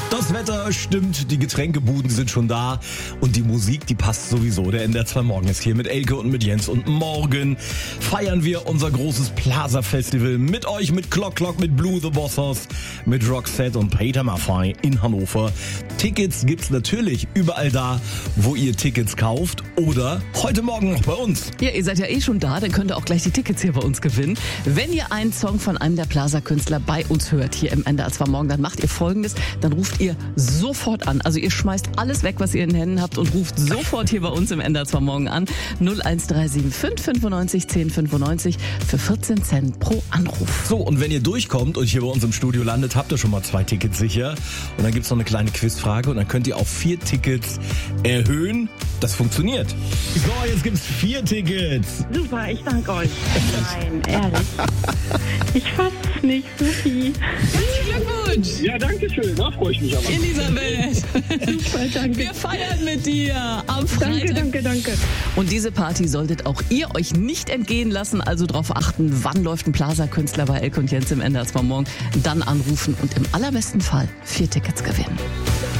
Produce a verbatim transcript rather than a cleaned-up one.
Das Wetter stimmt, die Getränkebuden sind schon da und die Musik, die passt sowieso. Der N D R zwei Morgen ist hier mit Elke und mit Jens und morgen feiern wir unser großes Plaza Festival mit euch, mit Clock Clock, mit Blue the Bossers, mit Roxette und Peter Maffay in Hannover. Tickets gibt's natürlich überall da, wo ihr Tickets kauft oder heute Morgen noch bei uns. Ja, ihr seid ja eh schon da, dann könnt ihr auch gleich die Tickets hier bei uns gewinnen. Wenn ihr einen Song von einem der Plaza-Künstler bei uns hört, hier im N D R zwei Morgen, dann macht ihr Folgendes, dann ruft ihr sofort an. Also ihr schmeißt alles weg, was ihr in den Händen habt und ruft sofort hier bei uns im N D R zwei Morgen an. null eins drei sieben fünf fünfundneunzig zehn fünfundneunzig für vierzehn Cent pro Anruf. So, und wenn ihr durchkommt und hier bei uns im Studio landet, habt ihr schon mal zwei Tickets sicher. Und dann gibt's noch eine kleine Quizfrage und dann könnt ihr auf vier Tickets erhöhen. Das funktioniert. So, jetzt gibt's vier Tickets. Super, ich danke euch. Nein, ehrlich. Ich fass's nicht, Sophie. Herzlichen Glückwunsch! Ja, danke schön. Da freue ich mich aber. Elisabeth! Super, danke. Wir feiern mit dir am Freitag. Danke, danke, danke. Und diese Party solltet auch ihr euch nicht entgehen lassen. Also darauf achten, wann läuft ein Plaza-Künstler bei Elke und Jens im N D R zwei Morgen. Dann anrufen und im allerbesten Fall vier Tickets gewinnen.